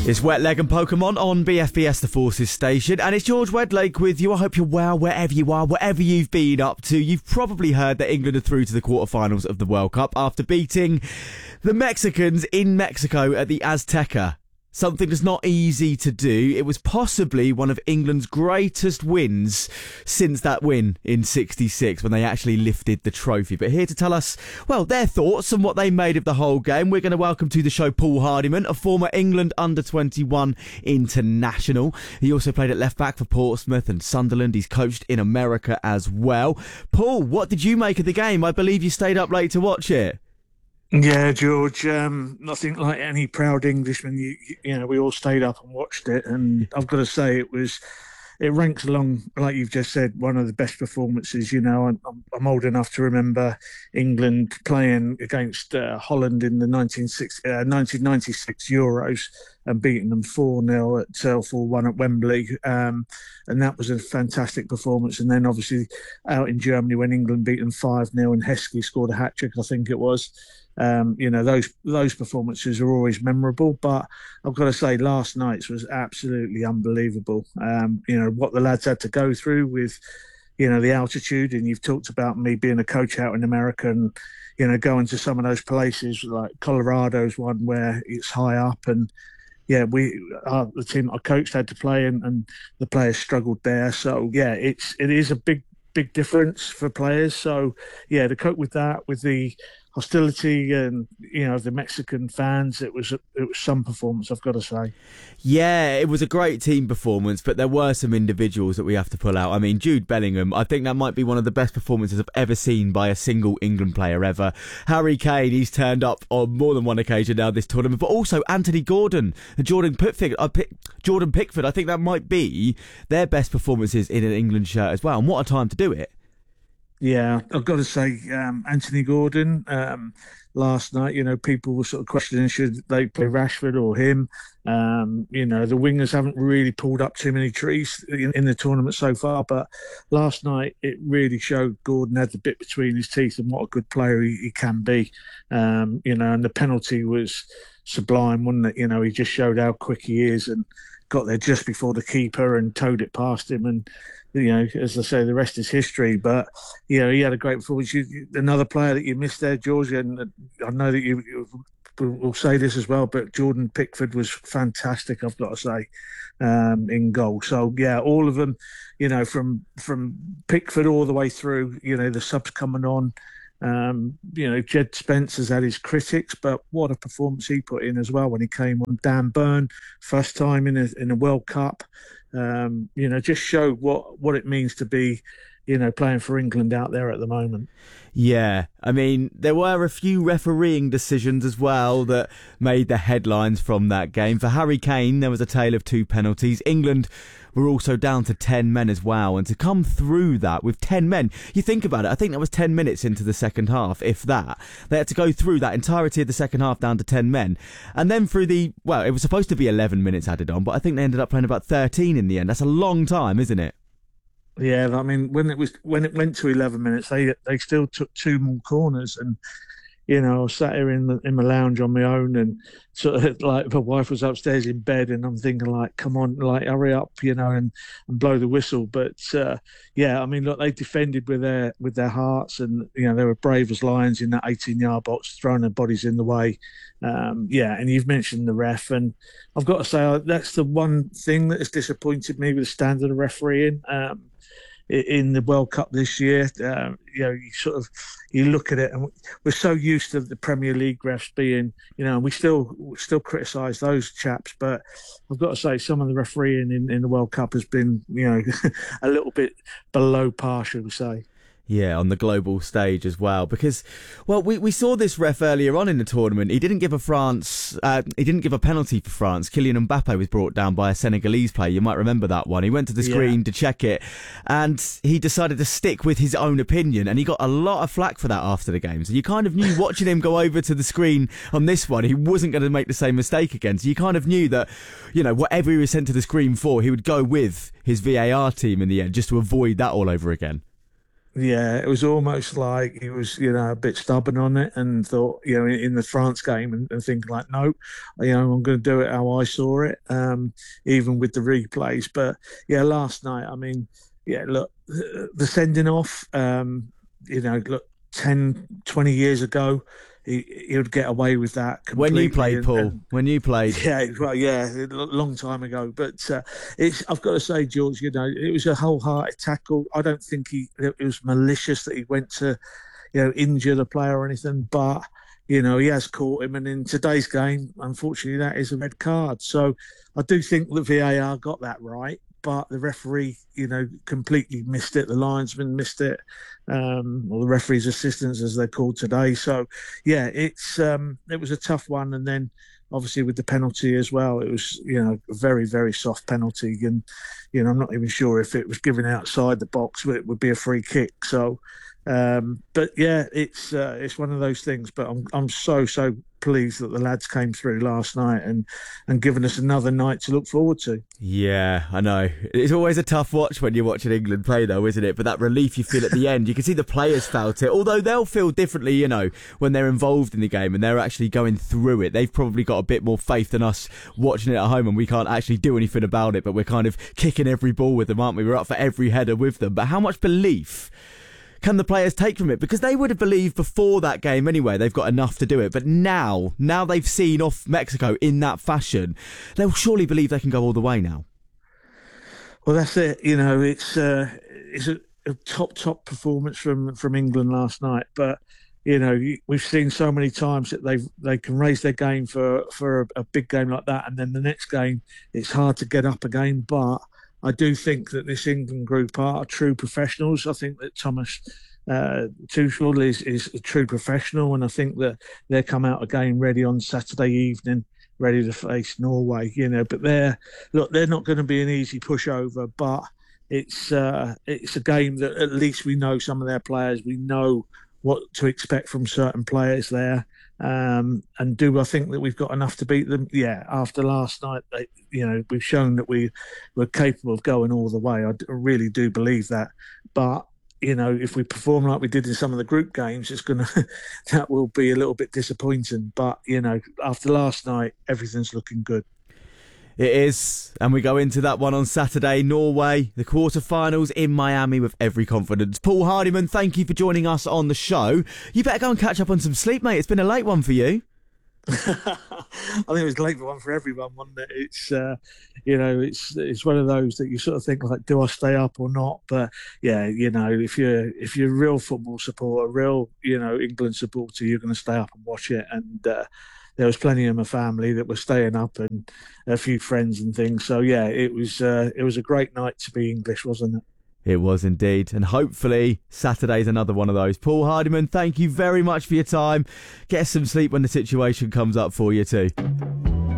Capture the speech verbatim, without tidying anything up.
It's Wet Leg and Pokemon on B F B S, the Forces station, and it's George Wedlake with you. I hope you're well wherever you are, whatever you've been up to. You've probably heard that England are through to the quarterfinals of the World Cup after beating the Mexicans in Mexico at the Azteca. Something that's not easy to do. It was possibly one of England's greatest wins since that win in sixty-six when they actually lifted the trophy. But here to tell us, well, their thoughts and what they made of the whole game, we're going to welcome to the show Paul Hardiman, a former England under twenty-one international. He also played at left back for Portsmouth and Sunderland. He's coached in America as well. Paul, what did you make of the game? I believe you stayed up late to watch it. Yeah, George, um, nothing like any proud Englishman. You, you know, we all stayed up and watched it, and I've got to say it was, it ranks along, like you've just said, one of the best performances. You know, I'm, I'm old enough to remember England playing against uh, Holland in the nineteen ninety-six Euros and beating them four nil at uh, four one at Wembley. Um, and that was a fantastic performance. And then obviously out in Germany when England beat them five nil and Heskey scored a hat-trick, I think it was. Um, you know, those those performances are always memorable, but I've got to say last night's was absolutely unbelievable. Um, you know, what the lads had to go through with, you know, the altitude, and you've talked about me being a coach out in America and, you know, going to some of those places like Colorado's one where it's high up, and yeah, we uh, the team I coached had to play and, and the players struggled there. So yeah, it's it is a big big difference for players. So yeah, to cope with that, with the hostility and, you know, the Mexican fans, it was it was some performance, I've got to say. Yeah, it was a great team performance, but there were some individuals that we have to pull out. I mean, Jude Bellingham, I think that might be one of the best performances I've ever seen by a single England player ever. Harry Kane, he's turned up on more than one occasion now this tournament, but also Anthony Gordon and Jordan Pickford. I pick, Jordan Pickford, I think that might be their best performances in an England shirt as well, and what a time to do it. Yeah, I've got to say, um, Anthony Gordon, um, last night, you know, people were sort of questioning should they play Rashford or him. Um, you know, the wingers haven't really pulled up too many trees in, in the tournament so far, but last night it really showed Gordon had the bit between his teeth and what a good player he, he can be. Um, you know, and the penalty was sublime, wasn't it? You know, he just showed how quick he is and got there just before the keeper and towed it past him. And, you know, as I say, the rest is history. But, you know, he had a great performance. You, another player that you missed there, George, and I know that you, you will say this as well, but Jordan Pickford was fantastic, I've got to say, um, in goal. So, yeah, all of them, you know, from from Pickford all the way through, you know, the subs coming on. Um, you know, Jed Spence has had his critics, but what a performance he put in as well when he came on. Dan Burn, first time in a, in a World Cup. Um, you know, just showed what, what it means to be, you know, playing for England out there at the moment. Yeah, I mean, there were a few refereeing decisions as well that made the headlines from that game. For Harry Kane, there was a tale of two penalties. England were also down to ten men as well, and to come through that with ten men, you think about it, I think that was ten minutes into the second half, if that. They had to go through that entirety of the second half down to ten men, and then through the, well, it was supposed to be eleven minutes added on, but I think they ended up playing about thirteen in the end. That's a long time, isn't it? Yeah, I mean, when it was when it went to eleven minutes, they they still took two more corners, and you know, I was sat here in the in my lounge on my own, and sort of like my wife was upstairs in bed, and I'm thinking like, come on, like hurry up, you know, and, and blow the whistle. But uh, yeah, I mean, look, they defended with their with their hearts, and you know, they were brave as lions in that eighteen-yard box, throwing their bodies in the way. Um, yeah, and you've mentioned the ref, and I've got to say that's the one thing that has disappointed me with the standard of refereeing. Um, in the World Cup this year, uh, you know, you sort of you look at it, and we're so used to the Premier League refs being, you know, we still still criticise those chaps, but I've got to say some of the refereeing in, in the World Cup has been, you know, a little bit below par, shall we say. Yeah, on the global stage as well, because, well, we, we saw this ref earlier on in the tournament. He didn't give a France, uh, he didn't give a penalty for France. Kylian Mbappe was brought down by a Senegalese player. You might remember that one. He went to the screen yeah. to check it, and he decided to stick with his own opinion, and he got a lot of flack for that after the game. So you kind of knew watching him go over to the screen on this one, he wasn't going to make the same mistake again. So you kind of knew that, you know, whatever he was sent to the screen for, he would go with his V A R team in the end, just to avoid that all over again. Yeah, it was almost like he was, you know, a bit stubborn on it and thought, you know, in, in the France game and, and thinking like, no, you know, I'm going to do it how I saw it, um, even with the replays. But yeah, last night, I mean, yeah, look, the sending off, um, you know, look, ten, twenty years ago, he, he would get away with that completely. When you played, and, Paul, and, when you played. Yeah, well, yeah, a long time ago. But uh, it's I've got to say, George, you know, it was a wholehearted tackle. I don't think he it was malicious that he went to, you know, injure the player or anything. But you know, he has caught him, and in today's game, unfortunately, that is a red card. So I do think the V A R got that right. But the referee, you know, completely missed it. The linesman missed it, um, or the referee's assistants, as they're called today. So, yeah, it's um, it was a tough one. And then, obviously, with the penalty as well, it was, you know, a very, very soft penalty. And, you know, I'm not even sure if it was given outside the box, but it would be a free kick. So, um, but yeah, it's uh, it's one of those things. But I'm I'm so so pleased that the lads came through last night and and given us another night to look forward to. Yeah, I know. It's always a tough watch when you're watching England play, though, isn't it? But that relief you feel at the end, you can see the players felt it. Although they'll feel differently, you know, when they're involved in the game and they're actually going through it. They've probably got a bit more faith than us watching it at home, and we can't actually do anything about it. But we're kind of kicking every ball with them, aren't we? We're up for every header with them. But how much belief can the players take from it? Because they would have believed before that game anyway, they've got enough to do it. But now, now they've seen off Mexico in that fashion, they'll surely believe they can go all the way now. Well, that's it. You know, it's uh, it's a, a top, top performance from, from England last night. But, you know, we've seen so many times that they they can raise their game for, for a, a big game like that. And then the next game, it's hard to get up again. But I do think that this England group are true professionals. I think that Thomas uh, Tuchel is, is a true professional, and I think that they'll come out a game ready on Saturday evening, ready to face Norway. You know, but they're look, they're not going to be an easy pushover, but it's uh, it's a game that at least we know some of their players. We know what to expect from certain players there. Um, and do I think that we've got enough to beat them? Yeah, after last night, they, you know, we've shown that we were capable of going all the way. I, d- I really do believe that. But, you know, if we perform like we did in some of the group games, it's going to, that will be a little bit disappointing. But, you know, after last night, everything's looking good. It is, and we go into that one on Saturday, Norway, the quarterfinals in Miami with every confidence. Paul Hardiman, thank you for joining us on the show. You better go and catch up on some sleep, mate. It's been a late one for you. I think it was a late one for everyone, wasn't it? It's, uh, you know, it's it's one of those that you sort of think like, do I stay up or not? But yeah, you know, if you're if you're a real football supporter, a real, you know, England supporter, you're going to stay up and watch it. And uh, there was plenty of my family that were staying up, and a few friends and things. So yeah, it was uh, it was a great night to be English, wasn't it? It was indeed. And hopefully Saturday's another one of those. Paul Hardiman, thank you very much for your time. Get some sleep when the situation comes up for you too.